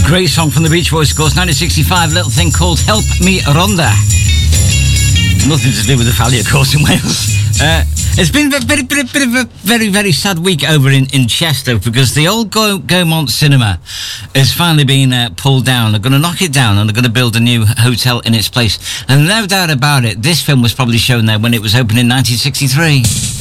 Great song from the Beach Boys, of course, 1965, little thing called Help Me Rhonda. Nothing to do with the valley, of course, in Wales. It's been a bit of a very sad week over in Chester, because the old Gaumont Cinema has finally been pulled down. They're going to knock it down and they're going to build a new hotel in its place. And no doubt about it, this film was probably shown there when it was opened in 1963.